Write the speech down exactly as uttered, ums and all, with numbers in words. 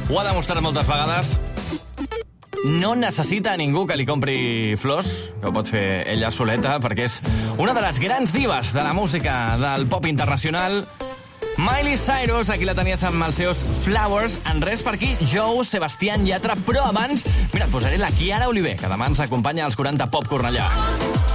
ho ha demostrat moltes vegades. No necessita a ningú que li compri flors, que ho pot fer ella soleta, perquè és una de les grans divas de la música del pop internacional. Miley Cyrus, aquí la tenies amb els seus Flowers. En res per aquí, Joe, Sebastián Yatra, però abans, mira, et posaré la Chiara Oliver, que demà ens acompanya als quaranta Pop Cornellà.